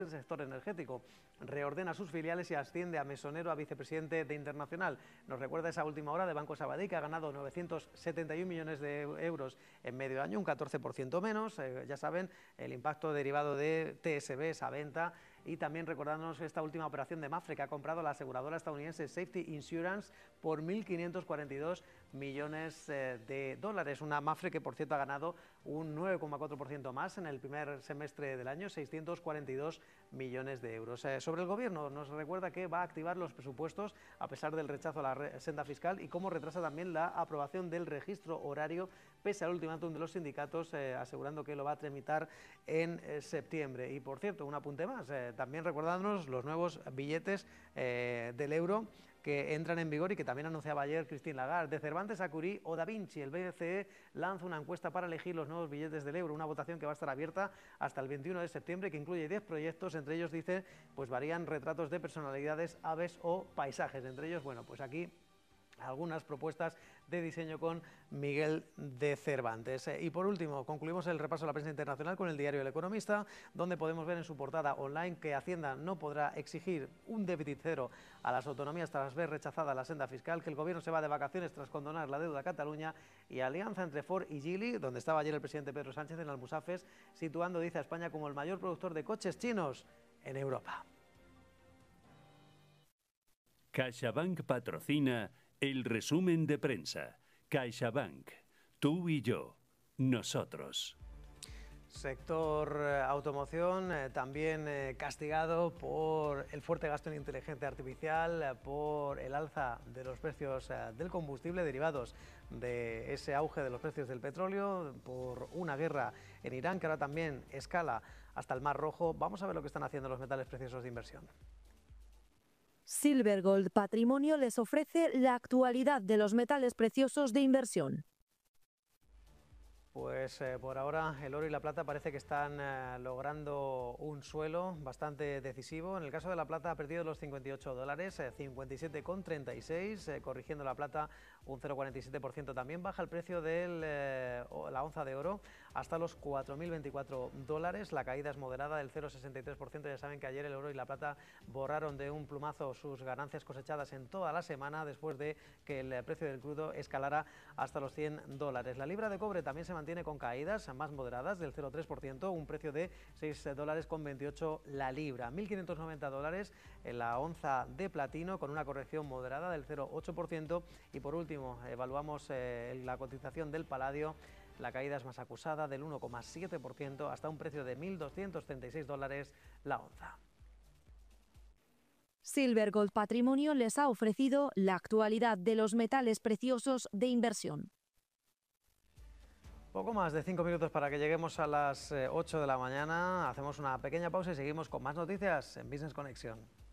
El sector energético reordena sus filiales y asciende a mesonero a vicepresidente de Internacional. Nos recuerda esa última hora de Banco Sabadell, que ha ganado 971 millones de euros en medio año, un 14% menos. Ya saben, el impacto derivado de TSB, esa venta. Y también recordándonos esta última operación de Mapfre, que ha comprado la aseguradora estadounidense Safety Insurance por 1.542 millones de dólares. Una Mapfre que, por cierto, ha ganado un 9,4% más en el primer semestre del año, 642 millones de euros. Sobre el Gobierno, nos recuerda que va a activar los presupuestos a pesar del rechazo a la senda fiscal y cómo retrasa también la aprobación del registro horario pese al ultimátum de los sindicatos, asegurando que lo va a tramitar en septiembre. Y, por cierto, un apunte más, también recordándonos los nuevos billetes del euro que entran en vigor y que también anunciaba ayer Christine Lagarde. De Cervantes a Curie o Da Vinci, el BCE lanza una encuesta para elegir los nuevos billetes del euro, una votación que va a estar abierta hasta el 21 de septiembre, que incluye 10 proyectos, entre ellos, dice, pues varían retratos de personalidades, aves o paisajes. Entre ellos, bueno, pues aquí algunas propuestas de diseño con Miguel de Cervantes. Y por último, concluimos el repaso de la prensa internacional con el diario El Economista, donde podemos ver en su portada online que Hacienda no podrá exigir un déficit cero a las autonomías tras ver rechazada la senda fiscal, que el gobierno se va de vacaciones tras condonar la deuda a Cataluña y alianza entre Ford y Geely, donde estaba ayer el presidente Pedro Sánchez en Almusafes, situando, dice, a España como el mayor productor de coches chinos en Europa. CaixaBank patrocina el resumen de prensa. CaixaBank, tú y yo, nosotros. Sector automoción, también castigado por el fuerte gasto en inteligencia artificial, por el alza de los precios del combustible derivados de ese auge de los precios del petróleo, por una guerra en Irán que ahora también escala hasta el Mar Rojo. Vamos a ver lo que están haciendo los metales preciosos de inversión. Silver Gold Patrimonio les ofrece la actualidad de los metales preciosos de inversión. Pues por ahora el oro y la plata parece que están logrando un suelo bastante decisivo. En el caso de la plata ha perdido los $58, 57,36, corrigiendo la plata un 0,47%. También baja el precio de la onza de oro hasta los $4.024. La caída es moderada del 0,63%. Ya saben que ayer el oro y la plata borraron de un plumazo sus ganancias cosechadas en toda la semana después de que el precio del crudo escalara hasta los $100. La libra de cobre también se mantiene con caídas más moderadas del 0,3%, un precio de $6,28 la libra, $1.590 en la onza de platino con una corrección moderada del 0,8%. Y por último evaluamos la cotización del paladio. La caída es más acusada del 1,7% hasta un precio de $1.236 la onza. Silver Gold Patrimonio les ha ofrecido la actualidad de los metales preciosos de inversión. Poco más de 5 minutos para que lleguemos a las 8 de la mañana. Hacemos una pequeña pausa y seguimos con más noticias en Business Conexión.